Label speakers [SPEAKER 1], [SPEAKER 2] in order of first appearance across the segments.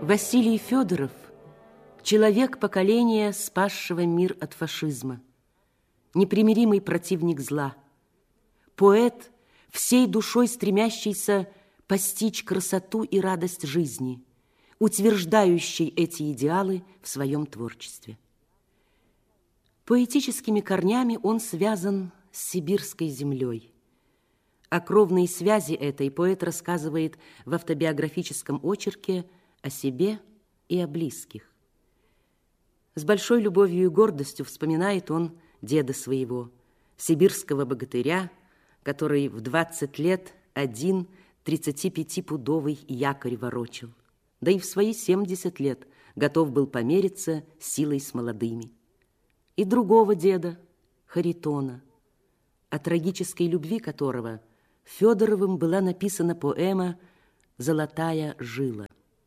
[SPEAKER 1] Василий Федоров – человек поколения, спасшего мир от фашизма, непримиримый противник зла, поэт, всей душой стремящийся постичь красоту и радость жизни, утверждающий эти идеалы в своем творчестве. Поэтическими корнями он связан с сибирской землей. О кровной связи этой поэт рассказывает в автобиографическом очерке о себе и о близких. С большой любовью и гордостью вспоминает он деда своего, сибирского богатыря, который в 20 лет один 35-пудовый якорь ворочил, да и в свои 70 лет готов был помериться силой с молодыми. И другого деда, Харитона, о трагической любви которого Федоровым была написана поэма «Золотая жила».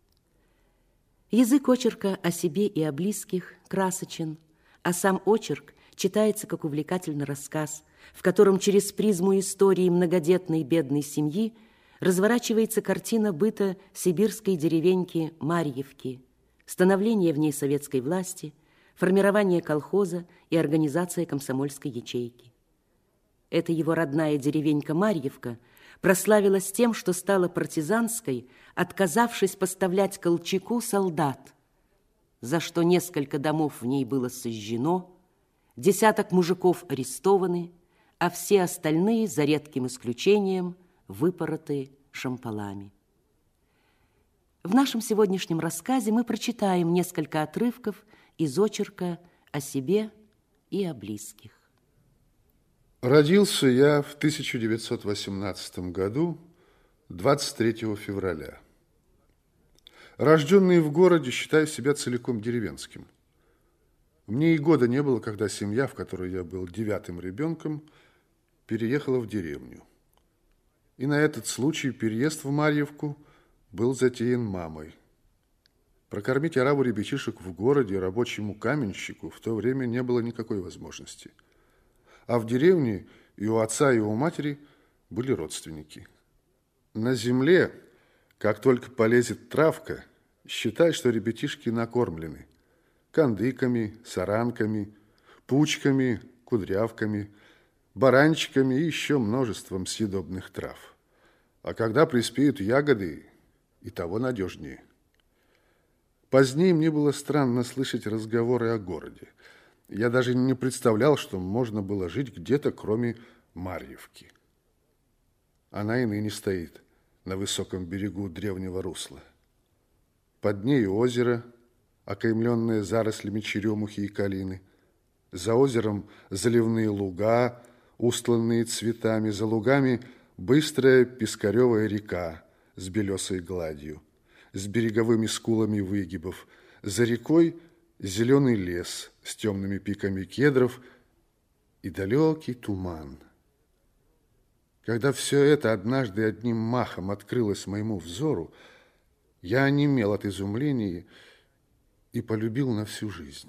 [SPEAKER 1] Язык очерка о себе и о близких красочен, а сам очерк читается как увлекательный рассказ, в котором через призму истории многодетной бедной семьи разворачивается картина быта сибирской деревеньки Марьевки, становление в ней советской власти, формирование колхоза и организация комсомольской ячейки. Эта его родная деревенька Марьевка прославилась тем, что стала партизанской, отказавшись поставлять Колчаку солдат, за что несколько домов в ней было сожжено, десяток мужиков арестованы, а все остальные, за редким исключением, выпороты шомполами. В нашем сегодняшнем рассказе мы прочитаем несколько отрывков из очерка о себе и о близких.
[SPEAKER 2] Родился я в 1918 году, 23 февраля. Рожденный в городе, считаю себя целиком деревенским. Мне и года не было, когда семья, в которой я был 9-м ребенком, переехала в деревню. И на этот случай переезд в Марьевку был затеян мамой. Прокормить ораву ребятишек в городе рабочему каменщику в то время не было никакой возможности. А в деревне и у отца, и у матери были родственники. На земле, как только полезет травка, считай, что ребятишки накормлены. Кандыками, саранками, пучками, кудрявками, баранчиками и еще множеством съедобных трав. А когда приспеют ягоды, и того надежнее. Позднее мне было странно слышать разговоры о городе. Я даже не представлял, что можно было жить где-то, кроме Марьевки. Она и ныне стоит на высоком берегу древнего русла. Под ней озеро, окаймленное зарослями черемухи и калины. За озером заливные луга, устланные цветами. За лугами быстрая пескаревая река с белесой гладью, с береговыми скулами выгибов. За рекой зеленый лес с темными пиками кедров и далекий туман. Когда все это однажды одним махом открылось моему взору, я онемел от изумления и полюбил на всю жизнь.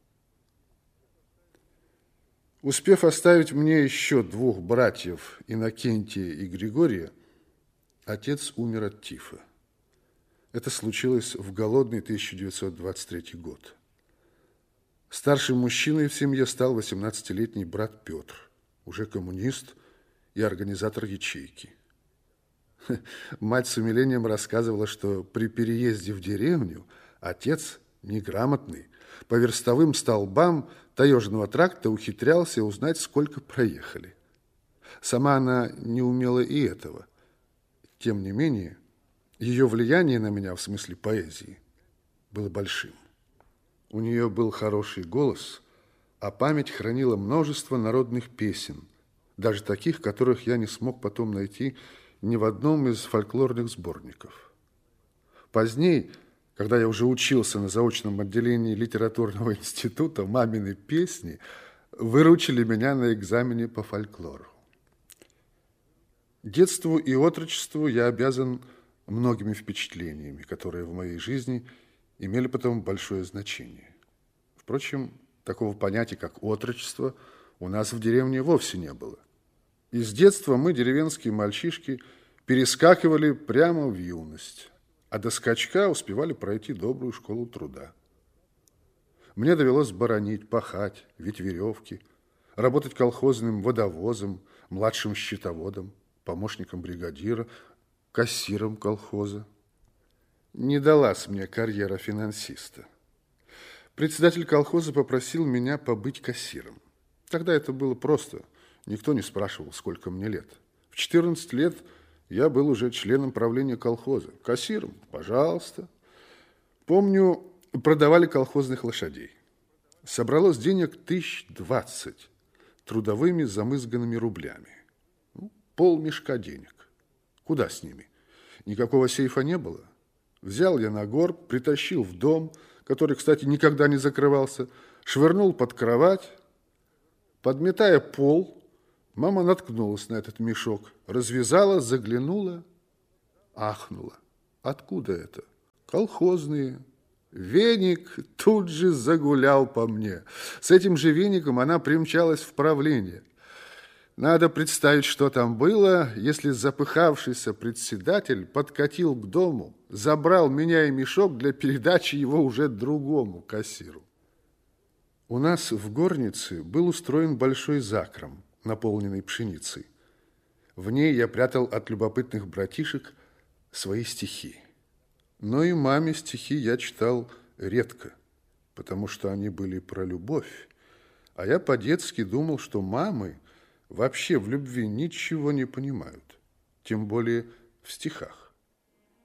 [SPEAKER 2] Успев оставить мне еще 2 братьев, Иннокентия и Григория, отец умер от тифа. Это случилось в голодный 1923 год. Старшим мужчиной в семье стал 18-летний брат Петр, уже коммунист и организатор ячейки. Мать с умилением рассказывала, что при переезде в деревню отец, неграмотный, по верстовым столбам таежного тракта ухитрялся узнать, сколько проехали. Сама она не умела и этого. Тем не менее, ее влияние на меня в смысле поэзии было большим. У нее был хороший голос, а память хранила множество народных песен, даже таких, которых я не смог потом найти ни в одном из фольклорных сборников. Позднее, когда я уже учился на заочном отделении литературного института, мамины песни выручили меня на экзамене по фольклору. Детству и отрочеству я обязан многими впечатлениями, которые в моей жизни имели потом большое значение. Впрочем, такого понятия, как отрочество, у нас в деревне вовсе не было. И с детства мы, деревенские мальчишки, перескакивали прямо в юность. а до скачка успевали пройти добрую школу труда. Мне довелось баранить, пахать, вить веревки, работать колхозным водовозом, младшим счетоводом, помощником бригадира, кассиром колхоза. Не далась мне карьера финансиста. Председатель колхоза попросил меня побыть кассиром. Тогда это было просто. Никто не спрашивал, сколько мне лет. В 14 лет я был уже членом правления колхоза. Кассиром? Пожалуйста. Помню, продавали колхозных лошадей. Собралось денег 20 трудовыми замызганными рублями. Полмешка денег. Куда с ними? Никакого сейфа не было. Взял я на горб, притащил в дом, который, кстати, никогда не закрывался, швырнул под кровать. Подметая пол, мама наткнулась на этот мешок, развязала, заглянула, ахнула. Откуда это? Колхозные. Веник тут же загулял по мне. С этим же веником она примчалась в правление. Надо представить, что там было, если запыхавшийся председатель подкатил к дому, забрал меня и мешок для передачи его уже другому кассиру. У нас в горнице был устроен большой закром, наполненный пшеницей. В ней я прятал от любопытных братишек свои стихи. Но и маме стихи я читал редко, потому что они были про любовь. А я по-детски думал, что мамы вообще в любви ничего не понимают, тем более в стихах.